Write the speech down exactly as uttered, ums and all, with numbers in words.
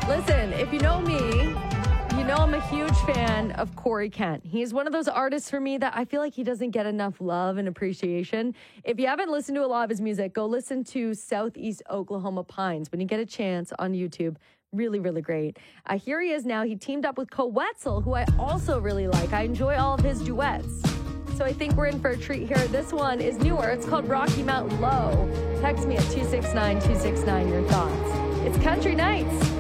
Listen, if you know me, you know I'm a huge fan of Corey Kent. He's one of those artists for me that I feel like he doesn't get enough love and appreciation. If you haven't listened to a lot of his music, go listen to Southeast Oklahoma Pines when you get a chance on YouTube. Really, really great. Uh, here he is now. He teamed up with Co Wetzel, who I also really like. I enjoy all of his duets. So I think we're in for a treat here. This one is newer. It's called Rocky Mountain Low. Text me at two six nine two six nine your thoughts. It's Country Nights